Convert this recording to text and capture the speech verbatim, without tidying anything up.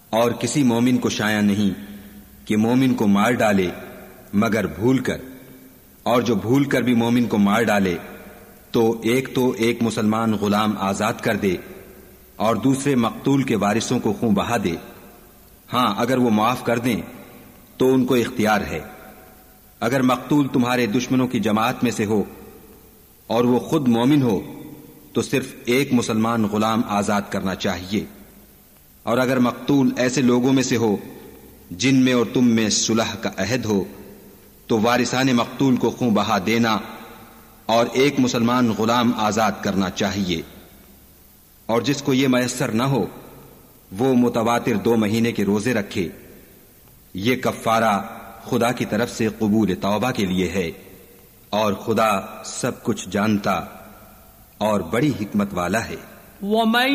और किसी मोमिन को शाया नहीं कि मोमिन को मार डाले मगर भूल कर, और जो भूल कर भी मोमिन को मार डाले तो एक तो एक मुसलमान गुलाम आजाद कर दे और दूसरे मकतूल के वारिसों को खून बहा दे। हां, अगर वो माफ कर दें तो उनको इख्तियार है। अगर मकतूल तुम्हारे दुश्मनों की जमात में से हो और वो खुद मोमिन हो तो सिर्फ एक मुसलमान गुलाम आजाद करना चाहिए। और अगर मकतूल ऐसे लोगों में से हो जिनमें और तुम में सुलह का अहद हो तो वारिसाने मकतूल को खून बहा देना और एक मुसलमान गुलाम आजाद करना चाहिए। और जिसको ये मयस्सर न हो वो मुतवातिर दो महीने के रोजे रखे। ये कफ्फारा खुदा की तरफ से कबूल तौबा के लिए है और खुदा सब कुछ जानता और बड़ी हिकमत वाला है।